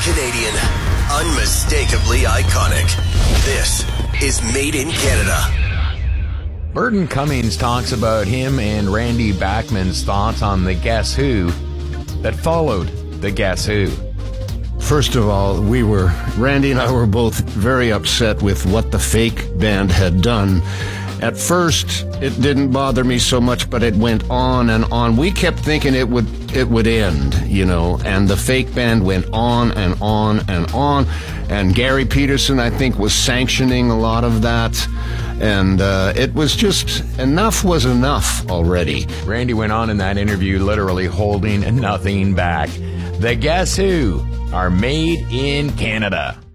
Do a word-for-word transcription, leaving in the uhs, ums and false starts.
Canadian. Unmistakably iconic. This is Made in Canada. Burton Cummings talks about him and Randy Bachman's thoughts on the Guess Who that followed the Guess Who. First of all, we were, Randy and I were both very upset with what the fake band had done. At first, it didn't bother me so much, but it went on and on. We kept thinking it would it would end, you know, and the fake band went on and on and on. And Gary Peterson, I think, was sanctioning a lot of that. And uh, it was just, enough was enough already. Randy went on in that interview literally holding nothing back. The Guess Who are made in Canada.